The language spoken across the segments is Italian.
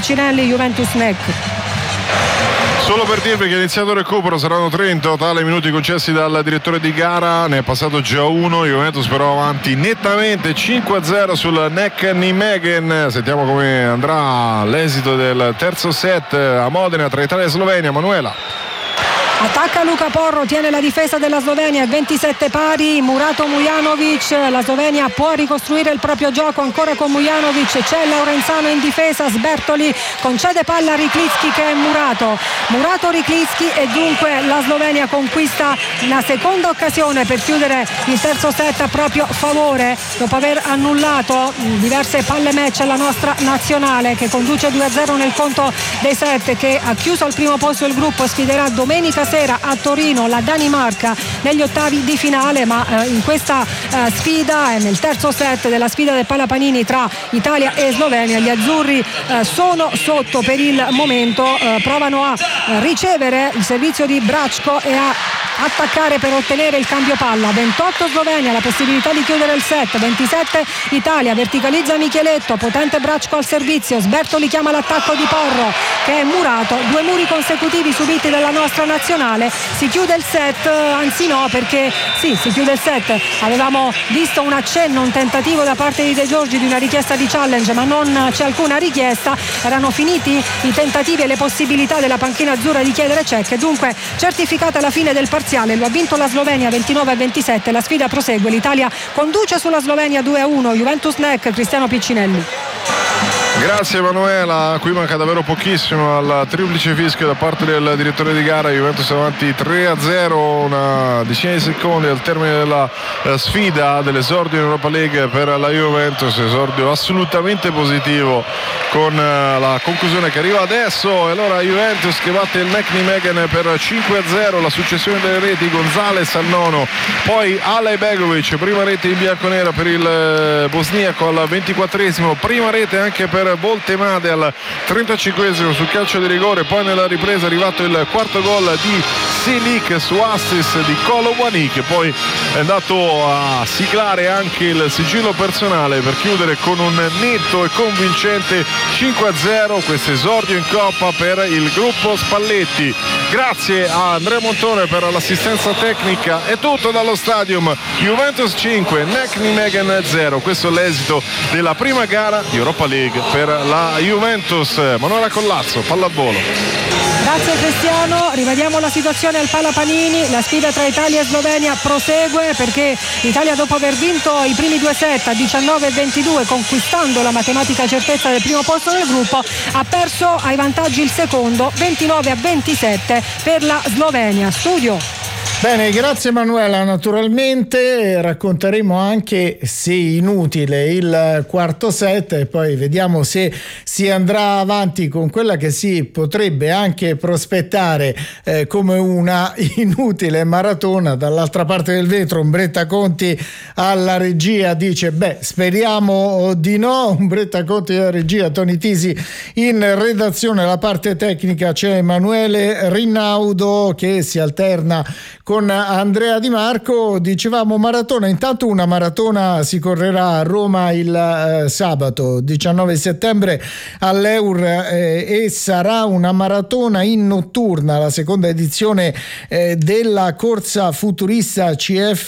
Piccinelli, Juventus NEC. Solo per dirvi che è iniziato il recupero, saranno 3 in totale minuti concessi dal direttore di gara, ne è passato già uno, Juventus però avanti nettamente 5-0 sul NEC Nijmegen. Sentiamo come andrà l'esito del terzo set a Modena tra Italia e Slovenia. Manuela. Attacca Luka Porro, tiene la difesa della Slovenia, 27 pari, Murato Mujanovic, la Slovenia può ricostruire il proprio gioco ancora con Mujanovic, c'è Laurenzano in difesa, Sbertoli concede palla a Riklicki che è Murato Riklicki e dunque la Slovenia conquista la seconda occasione per chiudere il terzo set a proprio favore dopo aver annullato diverse palle match alla nostra nazionale che conduce 2-0 nel conto dei set, che ha chiuso al primo posto il gruppo, sfiderà domenica sera a Torino la Danimarca negli ottavi di finale, ma in questa sfida nel terzo set della sfida del Palapanini tra Italia e Slovenia gli azzurri sono sotto per il momento, provano a ricevere il servizio di Bracco e a attaccare per ottenere il cambio palla. 28 Slovenia, la possibilità di chiudere il set, 27 Italia, verticalizza Micheletto, potente Bracco al servizio, Sbertoli chiama l'attacco di Porro che è Murato, 2 muri consecutivi subiti dalla nostra nazionale, si chiude il set, anzi no, perché sì, si chiude il set, avevamo visto un accenno, un tentativo da parte di De Giorgi di una richiesta di challenge, ma non c'è alcuna richiesta, erano finiti i tentativi e le possibilità della panchina azzurra di chiedere check, dunque certificata la fine del parziale, lo ha vinto la Slovenia 29-27, la sfida prosegue, l'Italia conduce sulla Slovenia 2-1, Juventus NEC, Cristiano Piccinelli. Grazie Emanuela, qui manca davvero pochissimo al triplice fischio da parte del direttore di gara, Juventus avanti 3-0, una decina di secondi al termine della sfida dell'esordio in Europa League per la Juventus, esordio assolutamente positivo con la conclusione che arriva adesso, e allora Juventus che batte il NEC Nijmegen per 5-0, la successione delle reti, Gonzalez al nono, poi Alej Begovic, prima rete in bianconera per il bosniaco al 24esimo, prima rete anche per Voltemade al 35esimo sul calcio di rigore, poi nella ripresa è arrivato il quarto gol di Selic su assist di Kolobani, che poi è andato a siglare anche il sigillo personale per chiudere con un netto e convincente 5-0 questo esordio in Coppa per il gruppo Spalletti. Grazie a Andrea Montone per l'assistenza tecnica, è tutto dallo stadium. Juventus 5, NEC Nijmegen 0, questo è l'esito della prima gara di Europa League per la Juventus. Manuela Collazzo, pallavolo. Grazie Cristiano, rivediamo la situazione al Palapanini, la sfida tra Italia e Slovenia prosegue perché l'Italia, dopo aver vinto i primi 2 set a 19-22 conquistando la matematica certezza del primo posto del gruppo, ha perso ai vantaggi il secondo 29-27 per la Slovenia. Studio. Bene, grazie Manuela. Naturalmente racconteremo anche, se inutile, il quarto set e poi vediamo se si andrà avanti con quella che si potrebbe anche prospettare come una inutile maratona. Dall'altra parte del vetro Umbretta Conti alla regia dice speriamo di no. Umbretta Conti alla regia, Toni Tisi in redazione, la parte tecnica c'è Emanuele Rinaudo che si alterna con Andrea Di Marco. Dicevamo maratona, intanto una maratona si correrà a Roma il sabato 19 settembre all'Eur e sarà una maratona in notturna, la seconda edizione della corsa futurista CF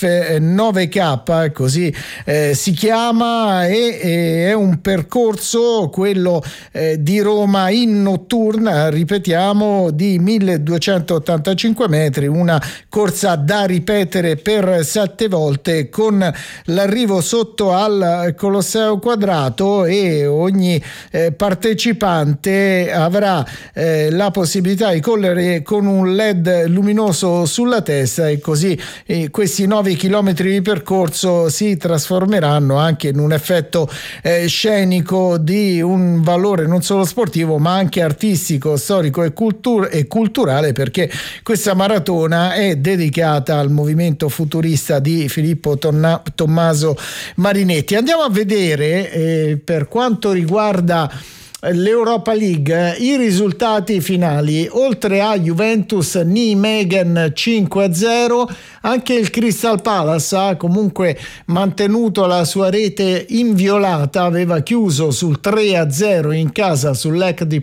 9K, così si chiama, e è un percorso, quello di Roma, in notturna, ripetiamo, di 1285 metri, una corsa da ripetere per 7 volte con l'arrivo sotto al Colosseo Quadrato, e ogni partecipante avrà la possibilità di correre con un LED luminoso sulla testa, e così questi 9 chilometri di percorso si trasformeranno anche in un effetto scenico di un valore non solo sportivo ma anche artistico, storico e culturale, perché questa maratona è dedicata al movimento futurista di Filippo Tommaso Marinetti. Andiamo a vedere per quanto riguarda l'Europa League i risultati finali. Oltre a Juventus Nijmegen 5-0, anche il Crystal Palace ha comunque mantenuto la sua rete inviolata, aveva chiuso sul 3-0 in casa sul Lech di